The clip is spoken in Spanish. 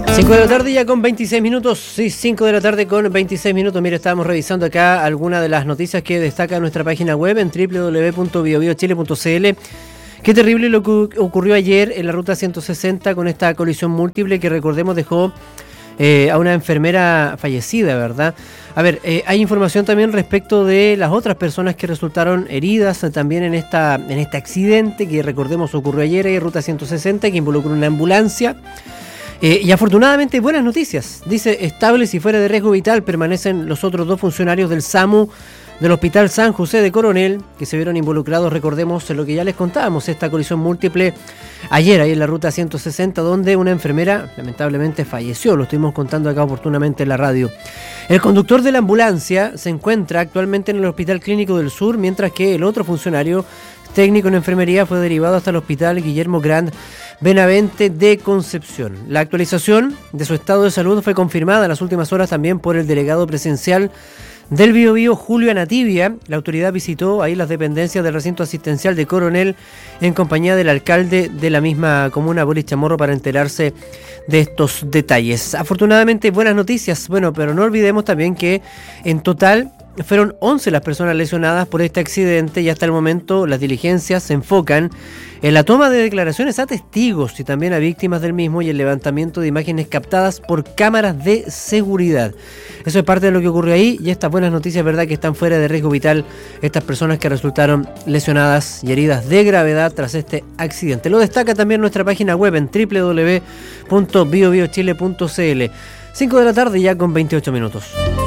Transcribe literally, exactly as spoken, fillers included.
cinco de la tarde ya con veintiséis minutos, sí, cinco de la tarde con veintiséis minutos. Mire, estábamos revisando acá algunas de las noticias que destaca nuestra página web en doble u doble u doble u punto bio bio chile punto c l. Qué terrible lo que ocurrió ayer en la ruta ciento sesenta con esta colisión múltiple que, recordemos, dejó eh, a una enfermera fallecida, ¿verdad? A ver, eh, hay información también respecto de las otras personas que resultaron heridas eh, también en esta en este accidente que, recordemos, ocurrió ayer en ruta ciento sesenta, que involucró una ambulancia. Eh, y afortunadamente buenas noticias. Dice, estables y fuera de riesgo vital permanecen los otros dos funcionarios del SAMU del Hospital San José de Coronel, que se vieron involucrados, recordemos, en lo que ya les contábamos, esta colisión múltiple ayer ahí en la ruta ciento sesenta, donde una enfermera lamentablemente falleció. Lo estuvimos contando acá oportunamente en la radio. El conductor de la ambulancia se encuentra actualmente en el Hospital Clínico del Sur, mientras que el otro funcionario técnico en enfermería fue derivado hasta el Hospital Guillermo Grand Benavente de Concepción. La actualización de su estado de salud fue confirmada en las últimas horas también por el delegado presidencial del Biobío, Julio Anativia. La autoridad visitó ahí las dependencias del recinto asistencial de Coronel en compañía del alcalde de la misma comuna, Boris Chamorro, para enterarse de estos detalles. Afortunadamente buenas noticias, bueno, pero no olvidemos también que en total fueron once las personas lesionadas por este accidente y hasta el momento las diligencias se enfocan en la toma de declaraciones a testigos y también a víctimas del mismo y el levantamiento de imágenes captadas por cámaras de seguridad. Eso es parte de lo que ocurrió ahí y estas buenas noticias, verdad, que están fuera de riesgo vital estas personas que resultaron lesionadas y heridas de gravedad tras este accidente. Lo destaca también nuestra página web en doble u doble u doble u punto bio bio chile punto c l. cinco de la tarde ya con veintiocho minutos.